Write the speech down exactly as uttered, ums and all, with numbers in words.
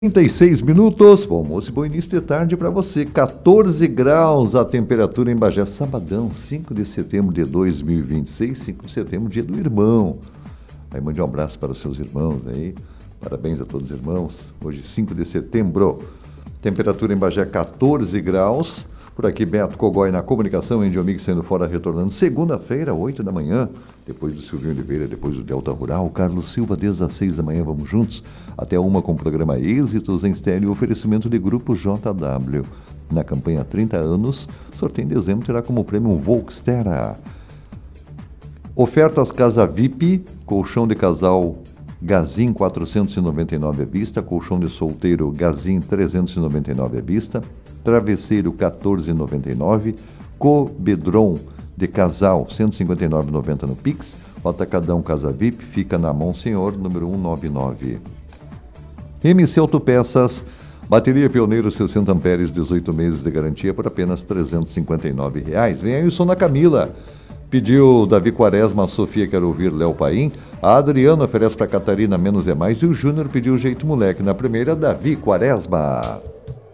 trinta e seis minutos, bom almoço e bom início de tarde para você. quatorze graus a temperatura em Bagé, sabadão, cinco de setembro de dois mil e vinte e seis, cinco de setembro, dia do irmão. Aí mande um abraço para os seus irmãos aí, parabéns a todos os irmãos. Hoje, cinco de setembro, temperatura em Bagé, quatorze graus. Por aqui, Beto Cogói na comunicação, Índio Amigo saindo fora, retornando segunda-feira, oito da manhã. Depois do Silvinho Oliveira, depois do Delta Rural, Carlos Silva, desde as seis da manhã, vamos juntos. Até uma com o programa Êxitos em Estéreo, oferecimento de Grupo J W. Na campanha trinta anos, sorteio em dezembro terá como prêmio um Volkswagen. Ofertas Casa V I P, colchão de casal Gazin quatrocentos e noventa e nove à vista, colchão de solteiro Gazin trezentos e noventa e nove à vista, travesseiro quatorze reais e noventa e nove centavos, Cobedron de casal cento e cinquenta e nove reais e noventa centavos no Pix, o Atacadão Casa V I P fica na Monsenhor, número cento e noventa e nove. M C Autopeças, bateria Pioneiro sessenta amperes, dezoito meses de garantia por apenas trezentos e cinquenta e nove reais. Vem aí o som da Camila. Pediu Davi Quaresma, a Sofia quer ouvir Léo Paim, a Adriana oferece para Catarina Menos é Mais e o Júnior pediu Jeito Moleque. Na primeira, Davi Quaresma.